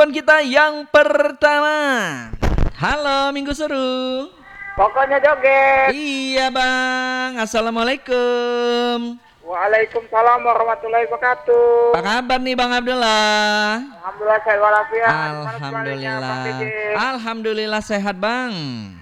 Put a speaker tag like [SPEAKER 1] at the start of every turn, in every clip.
[SPEAKER 1] Telepon kita yang pertama. Halo, Minggu Seru.
[SPEAKER 2] Pokoknya joget.
[SPEAKER 1] Iya Bang, Assalamualaikum.
[SPEAKER 2] Waalaikumsalam warahmatullahi wabarakatuh.
[SPEAKER 1] Apa kabar nih Bang Abdullah?
[SPEAKER 2] Alhamdulillah sehat walafiat.
[SPEAKER 1] Alhamdulillah. Alhamdulillah sehat Bang.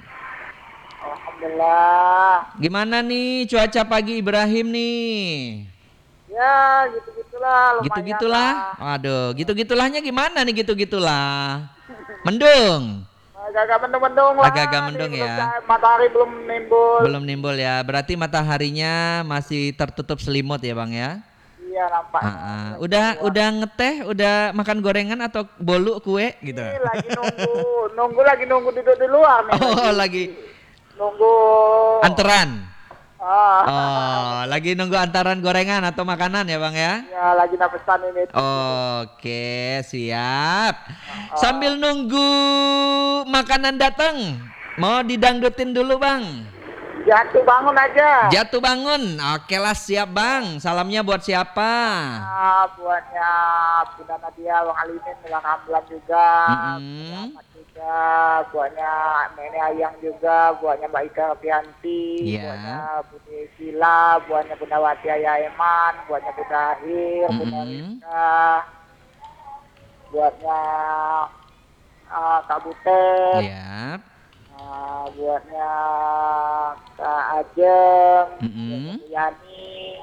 [SPEAKER 2] Alhamdulillah.
[SPEAKER 1] Gimana nih cuaca pagi Ibrahim nih?
[SPEAKER 2] Ya gitu-gitulah.
[SPEAKER 1] Gitu-gitulah. Waduh, gitu-gitulahnya gimana nih gitu-gitulah? Mendung.
[SPEAKER 2] Agak-agak mendung-mendung lah.
[SPEAKER 1] Agak-agak mendung ya.
[SPEAKER 2] Matahari belum nimbul.
[SPEAKER 1] Belum nimbul ya. Berarti mataharinya masih tertutup selimut ya Bang ya?
[SPEAKER 2] Iya nampak.
[SPEAKER 1] Udah ngeteh, udah makan gorengan atau bolu kue gitu?
[SPEAKER 2] Ini lagi nunggu duduk di luar nih.
[SPEAKER 1] Oh lagi
[SPEAKER 2] nunggu
[SPEAKER 1] anteran. Oh, lagi nunggu antaran gorengan atau makanan ya Bang ya?
[SPEAKER 2] Ya lagi napesan ini.
[SPEAKER 1] Oke, siap. Sambil nunggu makanan datang, mau didangdutin dulu Bang?
[SPEAKER 2] Jatuh bangun aja.
[SPEAKER 1] Jatuh bangun, oke lah siap Bang. Salamnya buat siapa?
[SPEAKER 2] Buatnya Bunda Nadia, Bang Alimin, Bang Hamlan juga. Juga buatnya Nenek Ayang juga, buatnya Mbak Ika Pianti, buatnya Bunda Sila, buatnya Bunda Wati Ayah Eman, buatnya Bunda Ahir, Bunda Rizka, buatnya Kak Butet, buatnya Kak Ajeng, buatnya Yani,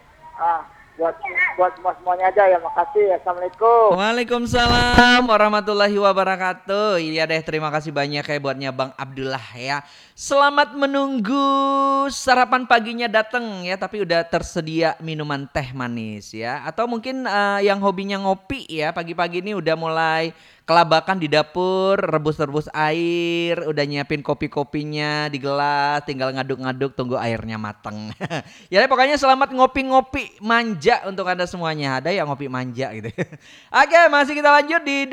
[SPEAKER 2] buat semuanya aja ya, makasih. Assalamualaikum.
[SPEAKER 1] Waalaikumsalam warahmatullahi wabarakatuh. Iya deh, terima kasih banyak ya buatnya Bang Abdullah ya. Selamat menunggu sarapan paginya datang ya, tapi udah tersedia minuman teh manis ya. Atau mungkin yang hobinya ngopi ya, pagi-pagi ini udah mulai kelabakan di dapur, rebus-rebus air, udah nyiapin kopi-kopinya di gelas, tinggal ngaduk-ngaduk tunggu airnya mateng. Ya pokoknya selamat ngopi-ngopi manja untuk Anda semuanya. Ada yang ngopi manja gitu. Oke, masih kita lanjut di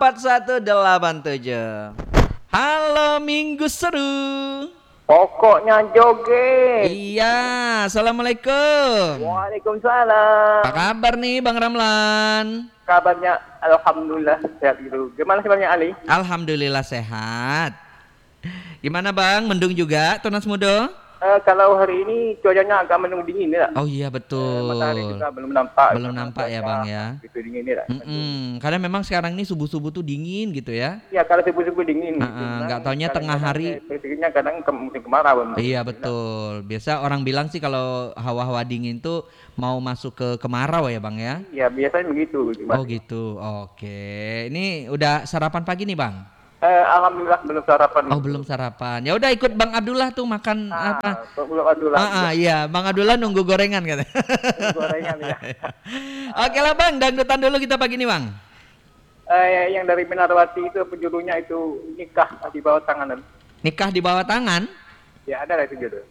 [SPEAKER 1] 24187. Halo Minggu Seru.
[SPEAKER 2] Pokoknya joget.
[SPEAKER 1] Iya, Assalamualaikum.
[SPEAKER 2] Waalaikumsalam.
[SPEAKER 1] Apa kabar nih Bang Ramlan?
[SPEAKER 2] Kabarnya alhamdulillah sehat gitu. Gimana kabarnya Ali?
[SPEAKER 1] Alhamdulillah sehat. Gimana Bang? Mendung juga Tunas Mudo?
[SPEAKER 2] Kalau hari ini cuacanya agak mendung dingin ya.
[SPEAKER 1] Oh iya betul.
[SPEAKER 2] Matahari juga belum nampak.
[SPEAKER 1] Belum nampak ya Bang ya.
[SPEAKER 2] Itu dingin ya.
[SPEAKER 1] Karena memang sekarang ini subuh-subuh tuh dingin gitu ya.
[SPEAKER 2] Iya kalau subuh-subuh dingin.
[SPEAKER 1] Nggak taunya tengah hari.
[SPEAKER 2] Sedikitnya kadang musim kemarau.
[SPEAKER 1] Iya betul. Biasa orang bilang sih kalau hawa-hawa dingin tuh mau masuk ke kemarau ya Bang ya.
[SPEAKER 2] Iya biasanya begitu.
[SPEAKER 1] Oh gitu. Oke. Ini udah sarapan pagi nih Bang?
[SPEAKER 2] Alhamdulillah belum sarapan.
[SPEAKER 1] Oh belum sarapan. Ya udah ikut Bang Abdullah tuh makan apa?
[SPEAKER 2] Belum Abdullah.
[SPEAKER 1] Iya, Bang Abdullah nunggu gorengan kata.
[SPEAKER 2] Gorengan ya.
[SPEAKER 1] Oke lah Bang, dangdutan dulu kita pagi ini Bang.
[SPEAKER 2] Yang dari Minarwati itu penjudulnya itu nikah di bawah tangan.
[SPEAKER 1] Nikah di bawah tangan?
[SPEAKER 2] Ya ada itu judul.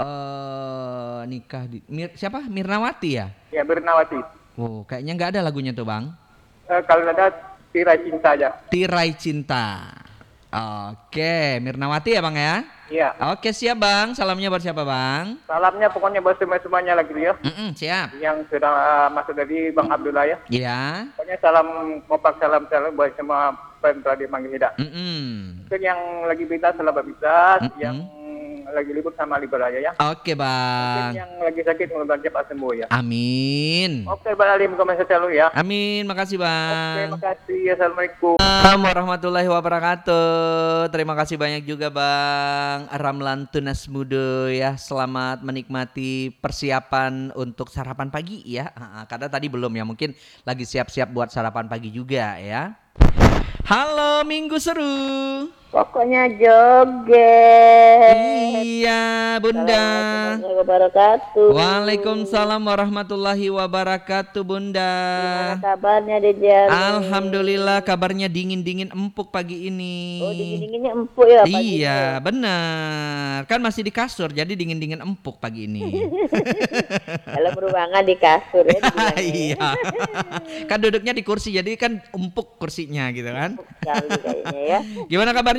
[SPEAKER 1] Nikah di siapa? Mirnawati ya?
[SPEAKER 2] Ya Mirnawati.
[SPEAKER 1] Oh, kayaknya nggak ada lagunya tuh Bang.
[SPEAKER 2] Kalau ada Tirai Cinta aja.
[SPEAKER 1] Tirai Cinta. Oke, Mirnawati ya Bang ya?
[SPEAKER 2] Iya.
[SPEAKER 1] Oke siap Bang, salamnya buat siapa Bang?
[SPEAKER 2] Salamnya pokoknya buat semuanya lagi ya.
[SPEAKER 1] Siap.
[SPEAKER 2] Yang sudah masuk dari Bang Abdullah ya.
[SPEAKER 1] Iya.
[SPEAKER 2] Pokoknya salam kompak, salam buat semua pemerintah di Manggihida. Mungkin yang lagi pindah selamat bisa, yang lagi libur sama libur aja ya.
[SPEAKER 1] Oke Bang.
[SPEAKER 2] Mungkin yang lagi sakit mudah-mudahan cepat sembuh ya.
[SPEAKER 1] Amin.
[SPEAKER 2] Oke Bang Ali, komentar selalu ya.
[SPEAKER 1] Amin, makasih Bang.
[SPEAKER 2] Oke, makasih. Assalamualaikum.
[SPEAKER 1] Assalamualaikum warahmatullahi wabarakatuh. Terima kasih banyak juga Bang Ramlan Tunas Mudo ya. Selamat menikmati persiapan untuk sarapan pagi ya. Karena tadi belum ya, mungkin lagi siap-siap buat sarapan pagi juga ya. Halo Minggu Seru.
[SPEAKER 3] Pokoknya joget.
[SPEAKER 1] Iya Bunda.
[SPEAKER 3] Assalamualaikum wabarakatuh.
[SPEAKER 1] Waalaikumsalam warahmatullahi wabarakatuh Bunda.
[SPEAKER 3] Gimana kabarnya Dejan?
[SPEAKER 1] Alhamdulillah kabarnya dingin-dingin empuk pagi ini.
[SPEAKER 3] Oh dingin-dinginnya empuk ya pagi ini.
[SPEAKER 1] Iya benar. Kan masih di kasur jadi dingin-dingin empuk pagi ini.
[SPEAKER 3] Dalam ruangan di kasur ya.
[SPEAKER 1] Iya. Kan duduknya di kursi jadi kan empuk kursinya gitu kan.
[SPEAKER 3] Empuk sekali kayaknya ya.
[SPEAKER 1] Gimana kabarnya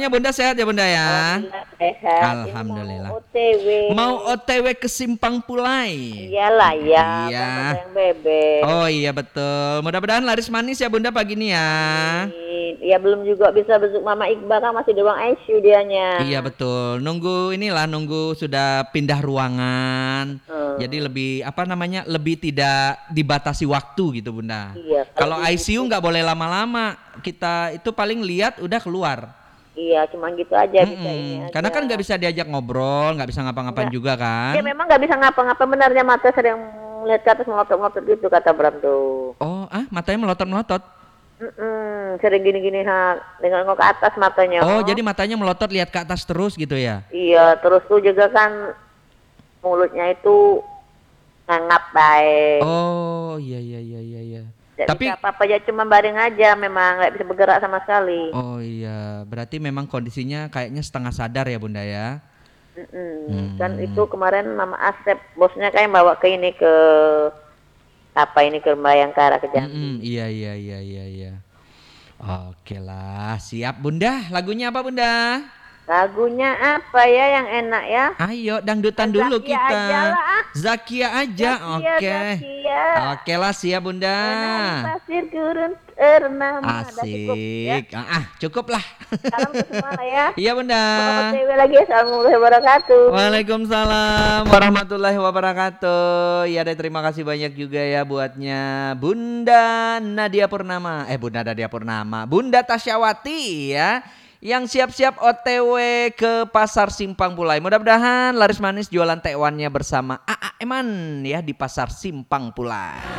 [SPEAKER 1] Kabarnya Bunda sehat ya Bunda ya?
[SPEAKER 3] Alhamdulillah sehat. Ini
[SPEAKER 1] Alhamdulillah.
[SPEAKER 3] mau OTW.
[SPEAKER 1] Mau OTW ke Simpang Pulai.
[SPEAKER 3] Iyalah ya.
[SPEAKER 1] Iya.
[SPEAKER 3] Kan yang bebek.
[SPEAKER 1] Oh iya betul. Mudah-mudahan laris manis ya Bunda pagi ini ya.
[SPEAKER 3] Ya belum juga bisa besok Mama Iqbal kan masih di ruang ICU dianya.
[SPEAKER 1] Iya betul. Nunggu sudah pindah ruangan. Jadi lebih lebih tidak dibatasi waktu gitu Bunda.
[SPEAKER 3] Iya.
[SPEAKER 1] Kalau ICU nggak boleh lama-lama. Kita itu paling lihat udah keluar.
[SPEAKER 3] Iya, cuma gitu aja bisa ini aja.
[SPEAKER 1] Karena kan nggak bisa diajak ngobrol, nggak bisa ngapa-ngapain juga kan.
[SPEAKER 3] Dia memang nggak bisa ngapa-ngapa, benarnya mata sering melihat ke atas melotot-melotot gitu kata Bram tuh.
[SPEAKER 1] Oh, matanya melotot-melotot.
[SPEAKER 3] Sering gini-gini nengok ke atas matanya.
[SPEAKER 1] Oh, jadi matanya melotot lihat ke atas terus gitu ya?
[SPEAKER 3] Iya, terus tuh juga kan mulutnya itu ngangap baik.
[SPEAKER 1] Oh, iya.
[SPEAKER 3] Gak
[SPEAKER 1] Tapi
[SPEAKER 3] bisa apa-apa ya, cuma baring aja, memang nggak bisa bergerak sama sekali.
[SPEAKER 1] oh iya, berarti memang kondisinya kayaknya setengah sadar ya Bunda ya?
[SPEAKER 3] Kan itu kemarin Mama Asep, bosnya kayak bawa ke ini ke ke Bayangkara ke Jambi.
[SPEAKER 1] Iya. Oke lah, siap Bunda. Lagunya apa Bunda?
[SPEAKER 3] Lagunya apa ya yang enak ya?
[SPEAKER 1] Ayo dangdutan dulu
[SPEAKER 3] Zakia
[SPEAKER 1] kita.
[SPEAKER 3] aja lah.
[SPEAKER 1] Zakia aja, oke.
[SPEAKER 3] Zakia.
[SPEAKER 1] Oke lah siap Bunda.
[SPEAKER 3] Menari pasir gurun ternama.
[SPEAKER 1] Asik. Cukup lah.
[SPEAKER 3] Salam ke semua lah ya.
[SPEAKER 1] Iya Bunda.
[SPEAKER 3] OTW lagi. Assalamualaikum warahmatullahi wabarakatuh.
[SPEAKER 1] Waalaikumsalam warahmatullahi wabarakatuh. Ya deh, terima kasih banyak juga ya buatnya Bunda Nadia Purnama. Bunda Tasyawati ya. Yang siap-siap OTW ke Pasar Simpang Pulai. Mudah-mudahan laris manis jualan tekwannya bersama AA Eman ya di Pasar Simpang Pulai.